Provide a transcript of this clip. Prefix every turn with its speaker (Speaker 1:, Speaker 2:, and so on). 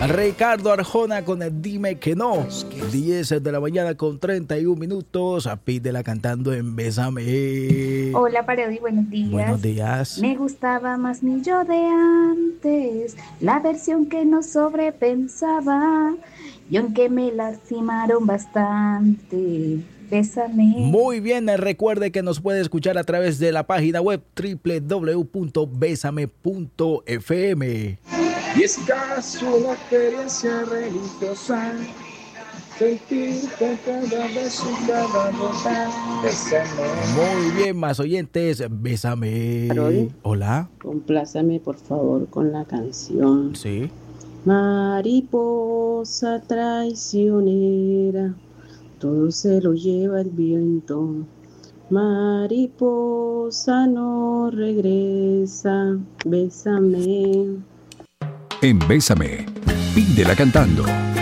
Speaker 1: Ricardo Arjona con el Dime que no. 10 de la mañana con 31 minutos. Pídela cantando en Bésame.
Speaker 2: Hola Parodi, buenos días.
Speaker 1: Buenos días.
Speaker 2: Me gustaba más mi yo de antes, la versión que no sobrepensaba, y aunque me lastimaron bastante, bésame.
Speaker 1: Muy bien, recuerde que nos puede escuchar a través de la página web www.besame.fm.
Speaker 3: Y es casi una experiencia religiosa, sentirte cada vez y cada nota. Bésame.
Speaker 1: Muy bien, más oyentes, Bésame.
Speaker 4: Parodi.
Speaker 1: Hola.
Speaker 4: Complázame por favor con la canción.
Speaker 1: Sí.
Speaker 4: Mariposa traicionera, todo se lo lleva el viento. Mariposa no regresa, bésame.
Speaker 5: En Bésame, pídela cantando.